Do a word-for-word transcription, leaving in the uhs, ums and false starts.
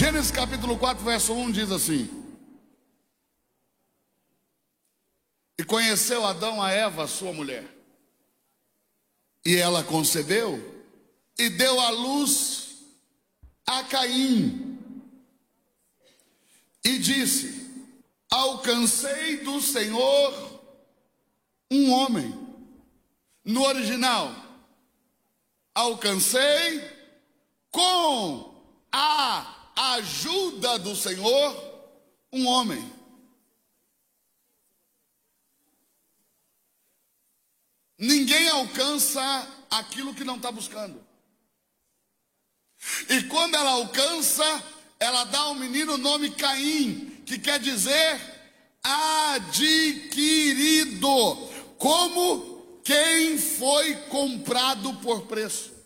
Gênesis capítulo quatro, verso um diz assim: e conheceu Adão a Eva, sua mulher, e ela concebeu e deu à luz a Caim, e disse: alcancei do Senhor um homem. No original, alcancei com a ajuda do Senhor um homem. Ninguém alcança aquilo que não está buscando. E quando ela alcança, ela dá ao menino o nome Caim, que quer dizer adquirido, como quem foi comprado por preço.